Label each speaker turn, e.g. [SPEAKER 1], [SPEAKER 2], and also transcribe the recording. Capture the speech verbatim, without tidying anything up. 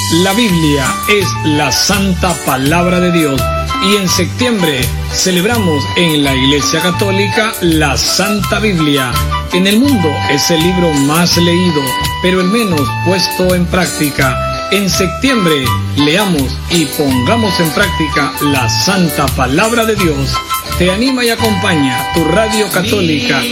[SPEAKER 1] La Biblia es la santa palabra de Dios y en septiembre celebramos en la Iglesia Católica la Santa Biblia. En el mundo es el libro más leído, pero el menos puesto en práctica. En septiembre leamos y pongamos en práctica la santa palabra de Dios. Te anima y acompaña tu radio católica.